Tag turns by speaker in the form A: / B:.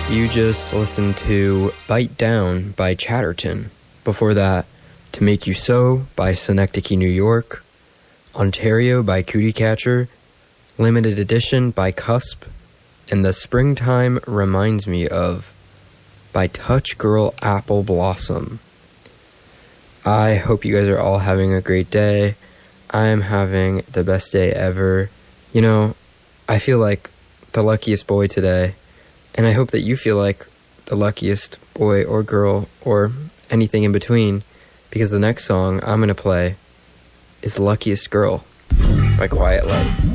A: You just listened to Bite Down by Chatterton. Before that, To Make You So by Synecdoche, New York. Ontario by Cootie Catcher. Limited Edition by Cusp. And The Springtime Reminds Me Of by Touch Girl Apple Blossom. I hope you guys are all having a great day. I am having the best day ever. You know, I feel like the luckiest boy today. And I hope that you feel like the luckiest boy or girl or anything in between, because the next song I'm going to play is Luckiest Girl by Quiet Light.